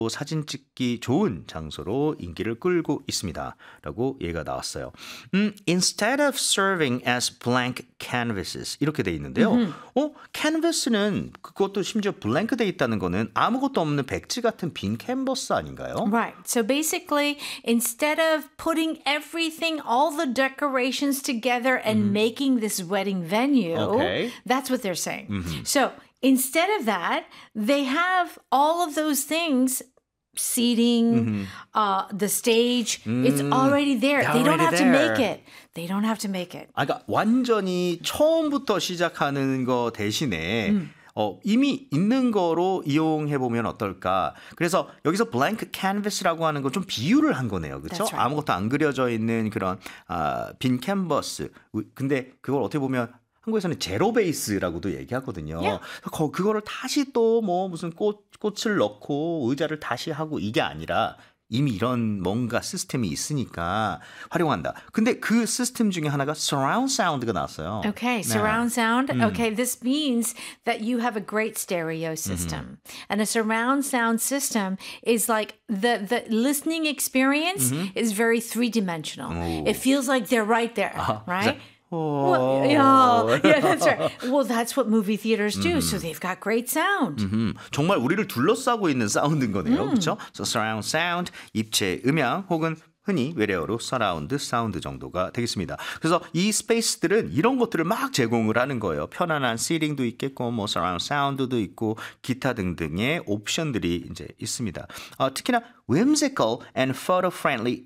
사진 찍기 좋은 장소로 인기를 끌고 있습니다. 라고 얘가 나왔어요. Instead of serving as blank canvases 이렇게 돼 있는데요. canvas는 그것도 심지어 blank 돼 있다는 거는 아무것도 없는 백지 같은 빈 캔버스 아닌가요? Right. So basically, instead of putting everything, all the decorations together and making this wedding venue, Okay. that's what they're saying. So instead of that, they have all of those things. Seating, the stage, it's already there. They don't already have to make there. it. They don't have to make it. 아, 그러니까 완전히 처음부터 시작하는 거 대신에 이미 있는 거로 이용해 보면 어떨까? 그래서 여기서 blank canvas라고 하는 건 좀 비유를 한 거네요. 그렇죠? That's right. 아무것도 안 그려져 있는 그런 빈 캔버스. 근데 그걸 어떻게 보면 한국에서는 제로 베이스라고도 얘기하거든요. Yeah. 그거를 다시 또 뭐 무슨 꽃을 넣고 의자를 다시 하고 이게 아니라 이미 이런 뭔가 시스템이 있으니까 활용한다. 근데 그 시스템 중에 하나가 surround sound가 나왔어요. Okay, surround sound. Okay, this means that you have a great stereo system. And a surround sound system is like the listening experience is very three-dimensional. It feels like they're right there, right? Well, yeah, that's right. Well, that's what movie theaters do. So they've got great sound. 정말 우리를 둘러싸고 있는 사운드인 거네요. 그렇죠? So surround sound, 입체 음향 혹은 흔히 외래어로 서라운드 사운드 정도가 되겠습니다. 그래서 이 스페이스들은 이런 것들을 막 제공을 하는 거예요. 편안한 시팅도 있겠고 뭐 서라운드 사운드도 있고 기타 등등의 옵션들이 이제 있습니다. 특히나 whimsical and photo-friendly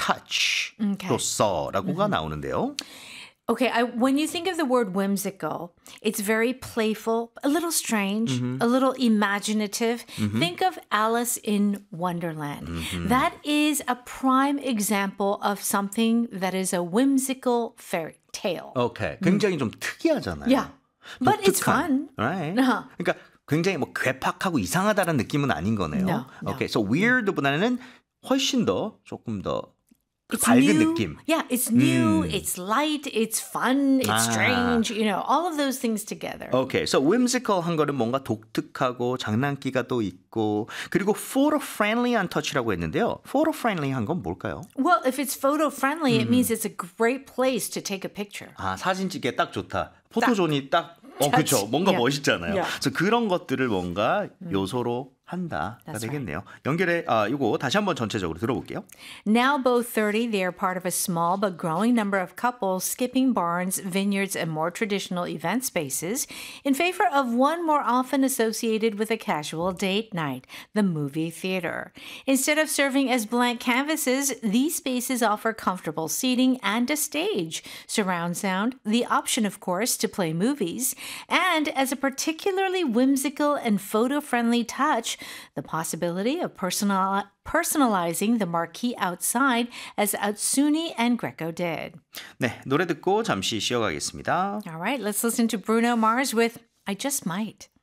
touch로서라고가 나오는데요. Okay, when you think of the word whimsical, it's very playful, a little strange, a little imaginative. Think of Alice in Wonderland. That is a prime example of something that is a whimsical fairy tale. 오케이. 굉장히 좀 특이하잖아요. Yeah, but it's 독특한. fun. Right? Uh-huh. 그러니까 굉장히 뭐 괴팍하고 이상하다는 느낌은 아닌 거네요. No. 오케이. So weird보다는 훨씬 더 조금 더 It's 밝은 new. 느낌. Yeah, it's new, it's light, it's fun, it's strange, all of those things together. 오케이. So whimsical 한 거는 뭔가 독특하고 장난기가 또 있고 그리고 photo-friendly한 touch라고 했는데요. photo-friendly한 건 뭘까요? Well, if it's photo-friendly, it means it's a great place to take a picture. 사진 찍기에 딱 좋다. 포토존이 딱 그렇죠. 뭔가 yeah. 멋있잖아요. Yeah. 그래서 그런 것들을 뭔가 요소로 한다가 That's 되겠네요. 연결해 이거 다시 한번 전체적으로 들어볼게요. Now both 30, they are part of a small but growing number of couples skipping barns, vineyards, and more traditional event spaces in favor of one more often associated with a casual date night, the movie theater. Instead of serving as blank canvases, these spaces offer comfortable seating and a stage, surround sound, the option, of course, to play movies, and as a particularly whimsical and photo-friendly touch, the possibility of personalizing the marquee outside as Atsuni and Greco did. 네, 노래 듣고 잠시 쉬어가겠습니다. All right, let's listen to Bruno Mars with I Just Might.